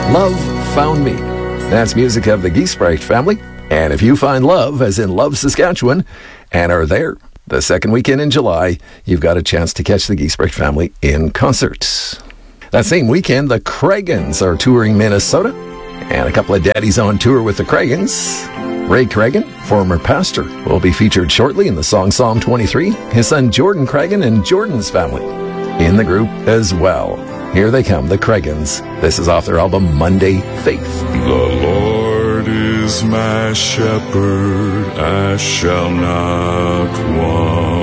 Love Found Me. That's music of the Giesbrecht family. And if you find love, as in Love, Saskatchewan, and are there the second weekend in July, you've got a chance to catch the Giesbrecht family in concert. That same weekend, the Cragans are touring Minnesota, and a couple of daddies on tour with the Cragans. Ray Cragan, former pastor, will be featured shortly in the song Psalm 23. His son Jordan Cragan and Jordan's family in the group as well. Here they come, the Cragans. This is off their album Monday Faith. The Lord is my shepherd, I shall not want.